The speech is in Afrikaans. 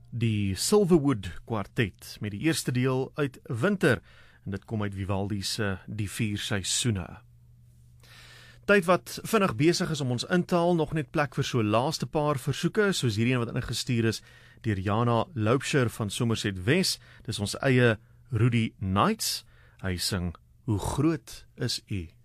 Die Silverwood kwartet met die eerste deel uit Winter, en dit kom uit Vivaldi se Die Vier Seisoene. Tyd wat vinnig besig is om ons in te haal, nog net plek vir so laaste paar versoeke, soos hierdie een wat ingestuur is deur Jana Loubser van Somerset Wes. Dis ons eie Rudy Knights. Hy sing Hoe groot is U?